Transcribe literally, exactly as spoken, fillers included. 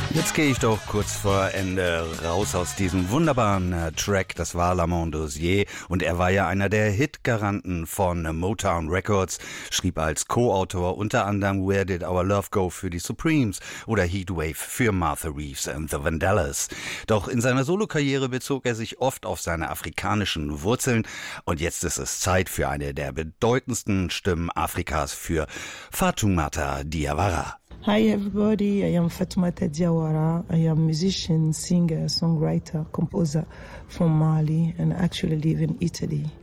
Jetzt gehe ich doch kurz vor Ende raus aus diesem wunderbaren äh, Track. Das war Lamont Dozier und er war ja einer der Hitgaranten von äh, Motown Records, schrieb als Co-Autor unter anderem Where Did Our Love Go für die Supremes oder Heatwave für Martha Reeves and the Vandellas. Doch in seiner Solokarriere bezog er sich oft auf seine afrikanischen Wurzeln und jetzt ist es Zeit für eine der bedeutendsten Stimmen Afrikas, für Fatoumata Diawara. Hi everybody, I am Fatoumata Diawara. I am musician, singer, songwriter, composer from Mali and actually live in Italy.